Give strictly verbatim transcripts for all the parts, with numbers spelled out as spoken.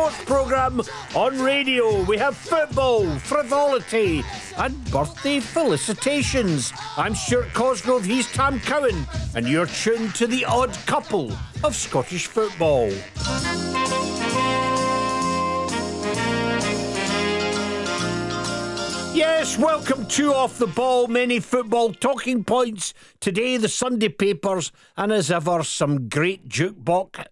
sports programme on radio. We have football, frivolity and birthday felicitations. I'm Stuart Cosgrove, he's Tam Cowan, and you're tuned to the odd couple of Scottish football. Yes, welcome to Off the Ball. Many football talking points today, the Sunday papers, and as ever, some great jukebox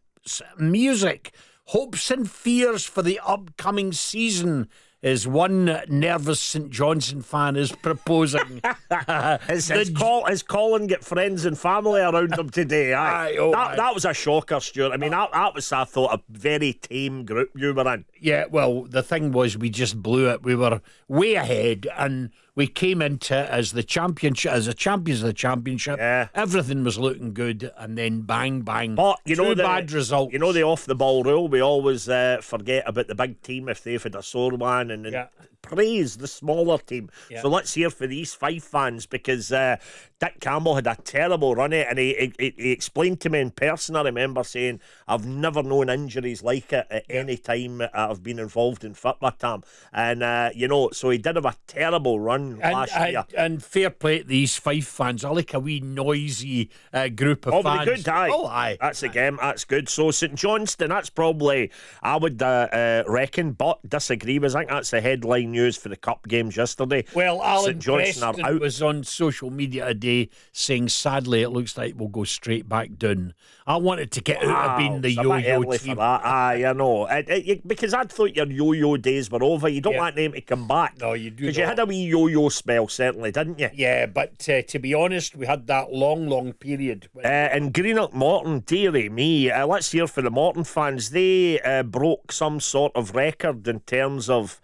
music. Hopes and fears for the upcoming season, as one nervous St Johnstone fan is proposing. Has, has, Col- has Colin got friends and family around him today? Aye. Aye, oh, that, aye. that was a shocker, Stuart. I mean, that, that was, I thought, a very tame group you were in. Yeah, well, the thing was, we just blew it. We were way ahead, and we came into it as the championship, as the champions of the championship. Yeah. Everything was looking good, and then bang, bang. But you two know the bad results. You know the off the ball rule. We always uh, forget about the big team if they've had a sore one, and, and Yeah. praise the smaller team. Yeah. So let's hear for these Fife fans, because uh, Dick Campbell had a terrible run it, and he, he, he explained to me in person. I remember saying, "I've never known injuries like it at Yeah. any time I've been involved in football, Tam." And uh, you know, so he did have a terrible run And, last and, year. and fair play to these Fife fans. I like a wee noisy uh, group of Oh, fans. very good, aye. Oh, aye. That's a game, that's good. So, St Johnstone, that's probably, I would uh, uh, reckon, but disagree with. I think that's the headline news for the Cup games yesterday. Well, Alan St Johnstone Preston are out. was on social media today saying, sadly, it looks like we'll go straight back down. I wanted to get out of being the It's a bit yo-yo early team. for that. Aye, I know. It, it, you, because I'd thought your yo-yo days were over. You don't Yeah. want them to come back. No, you do Because you not. had a wee yo-yo spell, certainly, didn't you? Yeah, but uh, to be honest, we had that long, long period. When Uh, and Greenock Morton, dearie me, uh, let's hear for the Morton fans. They uh, broke some sort of record in terms of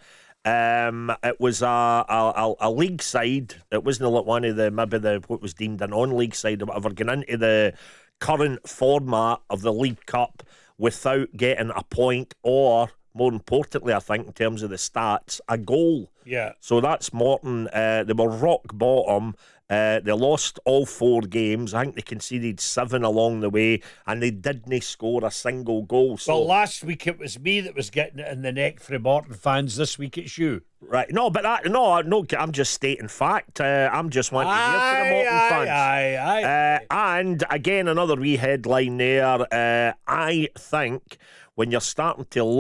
um, it was a, a, a, a league side. It wasn't like one of the maybe the what was deemed a non-league side or whatever, going into the current format of the League Cup without getting a point, or more importantly, I think in terms of the stats, a goal. yeah. So that's Morton. Uh, they were rock bottom. Uh, they lost all four games. I think they conceded seven along the way, and they didn't score a single goal. So Well, last week it was me that was getting it in the neck for the Morton fans. This week it's you. right, no, but that, no, no, I'm just stating fact. Uh, I'm just wanting to hear from the Morton aye, fans. aye, aye. Uh, and again, another wee headline there. Uh, I think when you're starting to